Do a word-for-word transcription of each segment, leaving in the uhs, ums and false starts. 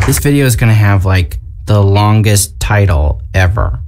This video is going to have like the longest title ever.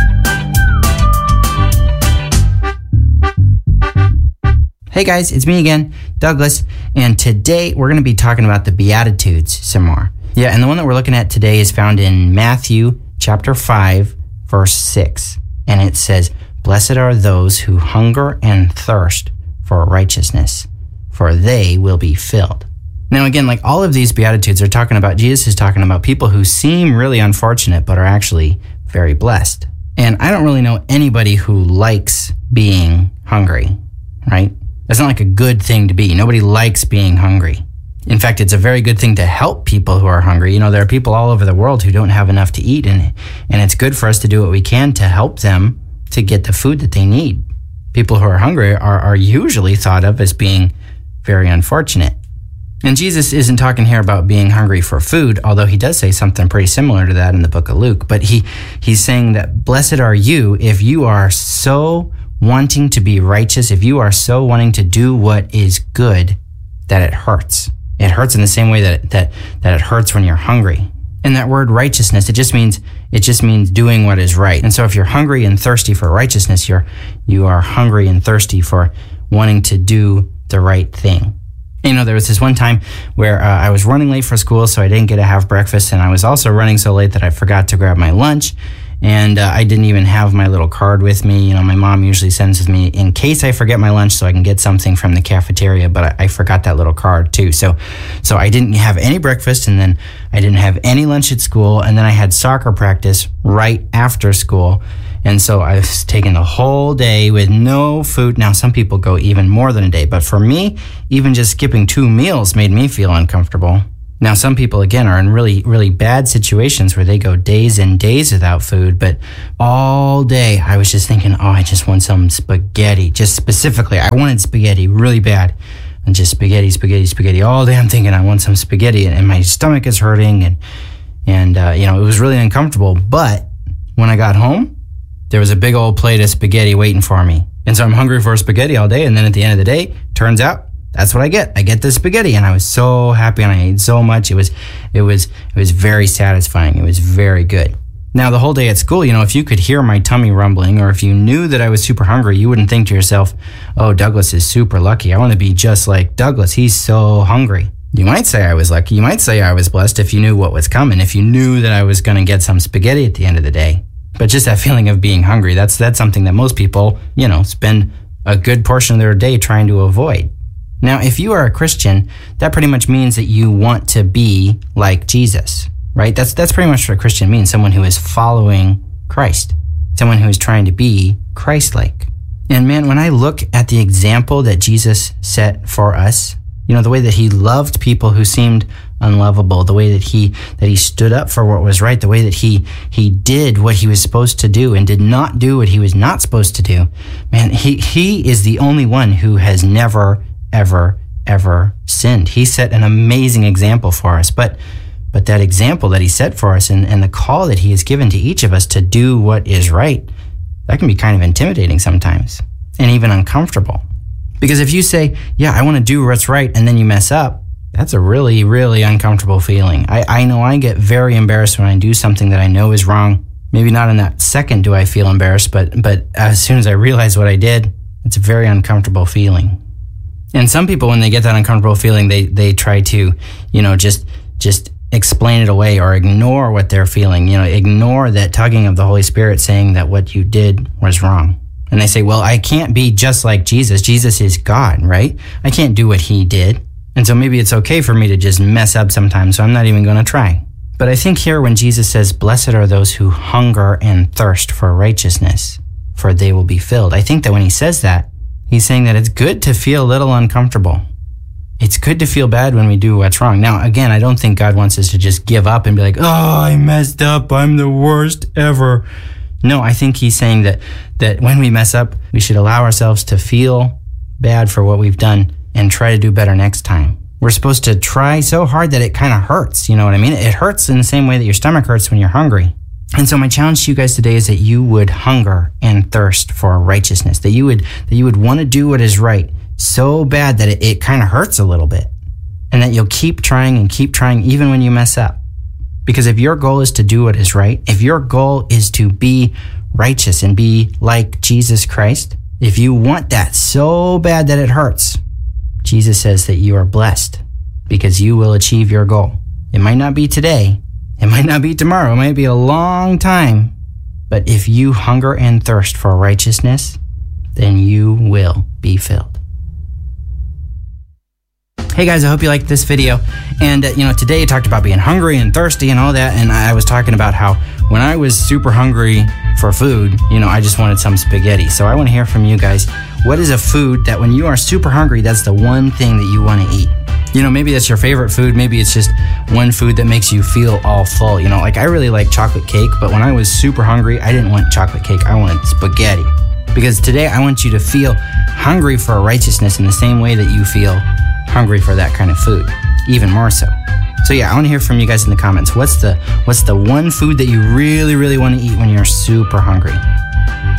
Hey guys, it's me again, Douglas, and today we're going to be talking about the Beatitudes some more. Yeah, and the one that we're looking at today is found in Matthew chapter five, verse six, and it says, "Blessed are those who hunger and thirst for righteousness, for they will be filled." Now again, like all of these Beatitudes are talking about, Jesus is talking about people who seem really unfortunate but are actually very blessed. And I don't really know anybody who likes being hungry, right? That's not like a good thing to be. Nobody likes being hungry. In fact, it's a very good thing to help people who are hungry. You know, there are people all over the world who don't have enough to eat, and and it's good for us to do what we can to help them to get the food that they need. People who are hungry are, are usually thought of as being very unfortunate. And Jesus isn't talking here about being hungry for food, although he does say something pretty similar to that in the book of Luke. But he he's saying that blessed are you if you are so wanting to be righteous, if you are so wanting to do what is good that it hurts. It hurts in the same way that that that it hurts when you're hungry. And that word righteousness, it just means it just means doing what is right. And so if you're hungry and thirsty for righteousness, you're you are hungry and thirsty for wanting to do the right thing. You know, there was this one time where uh, I was running late for school, so I didn't get to have breakfast, and I was also running so late that I forgot to grab my lunch, and uh, I didn't even have my little card with me. You know, my mom usually sends with me in case I forget my lunch so I can get something from the cafeteria, but I, I forgot that little card too. So, so I didn't have any breakfast, and then I didn't have any lunch at school, and then I had soccer practice right after school. And so I was taking the whole day with no food. Now, some people go even more than a day, but for me, even just skipping two meals made me feel uncomfortable. Now, some people, again, are in really, really bad situations where they go days and days without food, but all day I was just thinking, oh, I just want some spaghetti. Just specifically, I wanted spaghetti really bad. And just spaghetti, spaghetti, spaghetti. All day I'm thinking I want some spaghetti, and my stomach is hurting, and, and uh, you know, it was really uncomfortable. But when I got home, there was a big old plate of spaghetti waiting for me. And so I'm hungry for spaghetti all day. And then at the end of the day, turns out that's what I get. I get the spaghetti, and I was so happy, and I ate so much. It was, it was, it was very satisfying. It was very good. Now, the whole day at school, you know, if you could hear my tummy rumbling, or if you knew that I was super hungry, you wouldn't think to yourself, oh, Douglas is super lucky. I want to be just like Douglas. He's so hungry. You might say I was lucky. You might say I was blessed if you knew what was coming, if you knew that I was going to get some spaghetti at the end of the day. But just that feeling of being hungry, that's that's something that most people, you know, spend a good portion of their day trying to avoid. Now, if you are a Christian, that pretty much means that you want to be like Jesus, right? That's that's pretty much what a Christian means, someone who is following Christ, someone who is trying to be Christ-like. And man, when I look at the example that Jesus set for us, you know, the way that he loved people who seemed unlovable, the way that he that he stood up for what was right, the way that he he did what he was supposed to do and did not do what he was not supposed to do. Man, he he is the only one who has never, ever, ever sinned. He set an amazing example for us. But but that example that he set for us, and, and the call that he has given to each of us to do what is right, that can be kind of intimidating sometimes, and even uncomfortable. Because if you say, yeah, I want to do what's right, and then you mess up, that's a really, really uncomfortable feeling. I, I know I get very embarrassed when I do something that I know is wrong. Maybe not in that second do I feel embarrassed, but but as soon as I realize what I did, it's a very uncomfortable feeling. And some people, when they get that uncomfortable feeling, they they try to, you know, just just explain it away or ignore what they're feeling. You know, ignore that tugging of the Holy Spirit saying that what you did was wrong. And they say, well, I can't be just like Jesus. Jesus is God, right? I can't do what he did. And so maybe it's okay for me to just mess up sometimes, so I'm not even going to try. But I think here when Jesus says, blessed are those who hunger and thirst for righteousness, for they will be filled. I think that when he says that, he's saying that it's good to feel a little uncomfortable. It's good to feel bad when we do what's wrong. Now, again, I don't think God wants us to just give up and be like, oh, I messed up. I'm the worst ever. No, I think he's saying that that when we mess up, we should allow ourselves to feel bad for what we've done and try to do better next time. We're supposed to try so hard that it kind of hurts. You know what I mean? It hurts in the same way that your stomach hurts when you're hungry. And so my challenge to you guys today is that you would hunger and thirst for righteousness, that you would that you would want to do what is right so bad that it, it kind of hurts a little bit, and that you'll keep trying and keep trying even when you mess up. Because if your goal is to do what is right, if your goal is to be righteous and be like Jesus Christ, if you want that so bad that it hurts, Jesus says that you are blessed because you will achieve your goal. It might not be today. It might not be tomorrow. It might be a long time. But if you hunger and thirst for righteousness, then you will be filled. Hey guys, I hope you liked this video. And uh, you know, today I talked about being hungry and thirsty and all that. And I was talking about how when I was super hungry for food, you know, I just wanted some spaghetti. So I want to hear from you guys. What is a food that when you are super hungry, that's the one thing that you want to eat? You know, maybe that's your favorite food. Maybe it's just one food that makes you feel all full. You know, like I really like chocolate cake, but when I was super hungry, I didn't want chocolate cake. I wanted spaghetti. Because today I want you to feel hungry for righteousness in the same way that you feel hungry for that kind of food, even more so. So yeah, I want to hear from you guys in the comments. What's the what's the one food that you really, really want to eat when you're super hungry?